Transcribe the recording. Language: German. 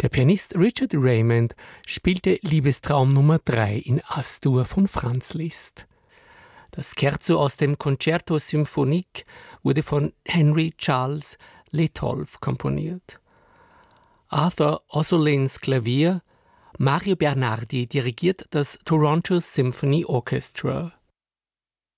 Pianist Richard Raymond spielte Liebestraum Nummer 3 in As-Dur von Franz Liszt. Das Scherzo aus dem Concerto Symphonique wurde von Henry Charles Letolf komponiert. Arthur Ossolins Klavier, Mario Bernardi dirigiert das Toronto Symphony Orchestra.